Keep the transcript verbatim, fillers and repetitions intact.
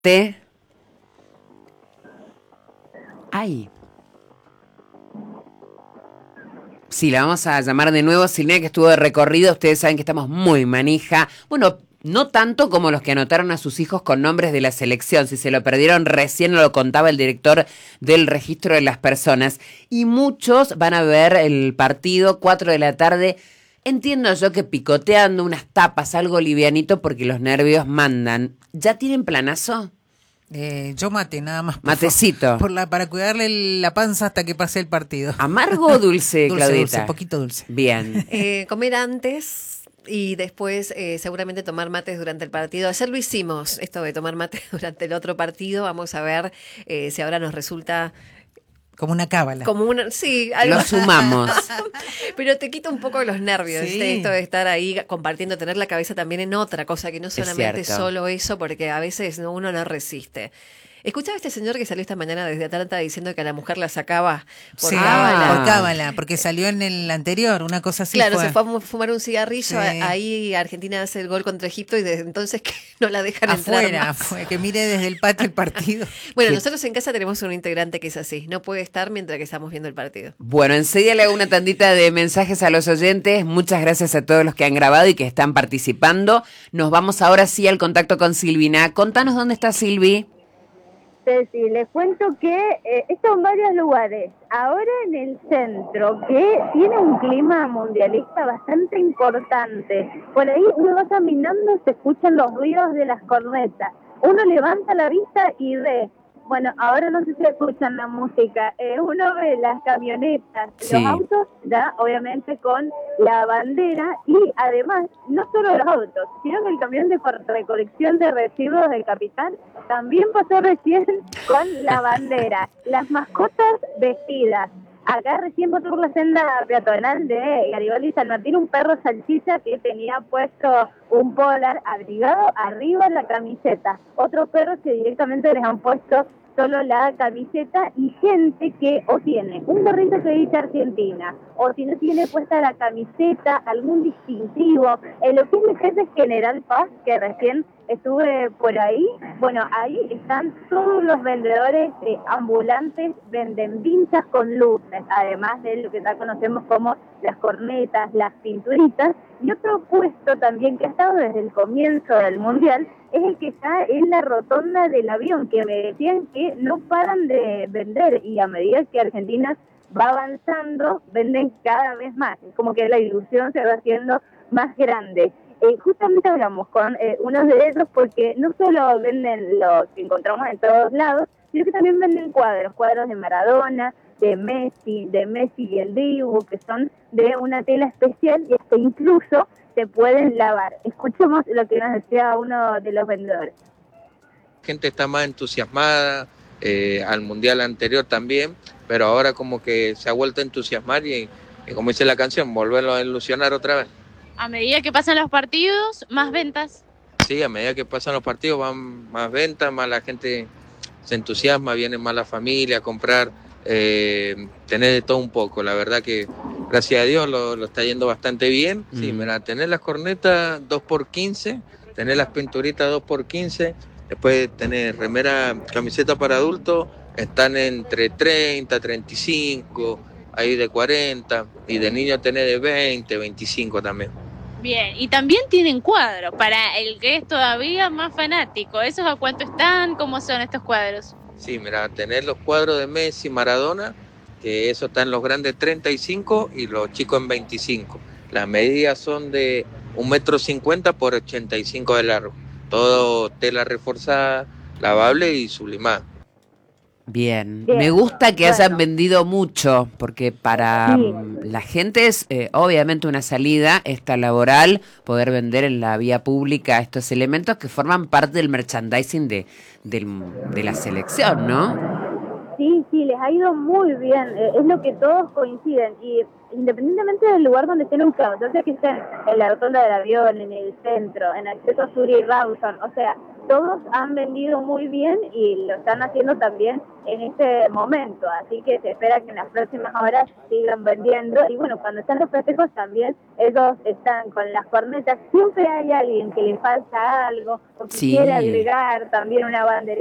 Te... Ay. Sí, la vamos a llamar de nuevo. Silvina, que estuvo de recorrido. Ustedes saben que estamos muy manija. Bueno, no tanto como los que anotaron a sus hijos con nombres de la selección. Si se lo perdieron, recién lo contaba el director del registro de las personas. Y muchos van a ver el partido, cuatro de la tarde. Entiendo yo que picoteando unas tapas, algo livianito, porque los nervios mandan. ¿Ya tienen planazo? Eh, yo mate, nada más. Por Matecito. Favor, por la, para cuidarle la panza hasta que pase el partido. ¿Amargo o dulce, dulce, Claudita? Dulce, poquito dulce. Bien. Eh, comer antes y después eh, seguramente tomar mates durante el partido. Ayer lo hicimos, esto de tomar mates durante el otro partido. Vamos a ver eh, si ahora nos resulta... Como una cábala. Como una, sí, algo. Lo sumamos. Pero te quita un poco los nervios, Sí. ¿viste? Esto de estar ahí compartiendo, tener la cabeza también en otra cosa, que no solamente cierto. solo eso, porque a veces no, uno no resiste. Escuchaba a este señor que salió esta mañana desde Atlanta diciendo que a la mujer la sacaba por Sí, cábala. por cábala, porque salió en el anterior, una cosa así. Claro, fue. se fue a fumar un cigarrillo, Sí. ahí Argentina hace el gol contra Egipto y desde entonces que no la dejan entrar Afuera, más. fue, que mire desde el patio el partido. Bueno, Sí. nosotros en casa tenemos un integrante que es así, no puede estar mientras que estamos viendo el partido. Bueno, enseguida le hago una tandita de mensajes a los oyentes. Muchas gracias a todos los que han grabado y que están participando. Nos vamos ahora sí al contacto con Silvina. Contanos dónde está Silvi. Ceci, les cuento que eh, esto en varios lugares. Ahora en el centro, que tiene un clima mundialista bastante importante. Por ahí uno va caminando, se escuchan los ruidos de las cornetas. Uno levanta la vista y ve, bueno, ahora no sé si escuchan la música, eh, uno ve las camionetas, Sí. los autos, ya obviamente con la bandera, y además, no solo los autos, sino que el camión de cor- recolección de residuos del Capital también pasó recién con la bandera. Las mascotas vestidas. Acá recién pasó por la senda peatonal de Garibaldi y San Martín un perro salchicha que tenía puesto un polar abrigado arriba de la camiseta. Otros perros que directamente les han puesto solo la camiseta, y gente que o tiene un gorrito que dice Argentina, o si no tiene puesta la camiseta, algún distintivo. En lo que es el jefe General Paz, que recién estuve por ahí, bueno, ahí están todos los vendedores eh, ambulantes, venden vinchas con luces, además de lo que ya conocemos como las cornetas, las pinturitas. Y otro puesto también que ha estado desde el comienzo del Mundial es el que está en la rotonda del avión, que me decían que no paran de vender, y a medida que Argentina va avanzando, venden cada vez más. Es como que la ilusión se va haciendo más grande. Eh, justamente hablamos con eh, unos de ellos, porque no solo venden lo que encontramos en todos lados, sino que también venden cuadros, cuadros de Maradona, de Messi, de Messi y el Dibu, que son de una tela especial y hasta incluso se pueden lavar. Escuchemos lo que nos decía uno de los vendedores. La gente está más entusiasmada, eh, al mundial anterior también, pero ahora como que se ha vuelto a entusiasmar y, y como dice la canción, volverlo a ilusionar otra vez. A medida que pasan los partidos, más ventas. Sí, a medida que pasan los partidos van más ventas, más la gente se entusiasma, viene más la familia a comprar, eh, tener de todo un poco. La verdad que gracias a Dios lo, lo está yendo bastante bien. Sí, Mm. mira, tener las cornetas dos por quince, tener las pinturitas dos por quince, después tener remera, camiseta para adultos, están entre treinta, treinta y cinco, ahí de cuarenta, y de niños tener de veinte, veinticinco también. Bien, y también tienen cuadros para el que es todavía más fanático. ¿Esos a cuánto están? ¿Cómo son estos cuadros? Sí, mira, tener los cuadros de Messi, Maradona, que eso está en los grandes treinta y cinco y los chicos en veinticinco. Las medidas son de un metro cincuenta por ochenta y cinco de largo. Todo tela reforzada, lavable y sublimada. Bien. Bien, Me gusta que bueno. hayan vendido mucho, porque para Sí. mm, la gente es eh, obviamente una salida esta laboral, poder vender en la vía pública estos elementos que forman parte del merchandising de, del- de la selección, ¿no? Sí, sí, les ha ido muy bien, eh, es lo que todos coinciden, y independientemente del lugar donde estén ubicados, ya sea que estén en la rotonda del avión, en el centro, en acceso sur y Rawson, o sea, todos han vendido muy bien y lo están haciendo también en este momento, así que se espera que en las próximas horas sigan vendiendo. Y bueno, cuando están los festejos también ellos están con las cornetas, siempre hay alguien que le falta algo o que Sí. quiere agregar también una bandera.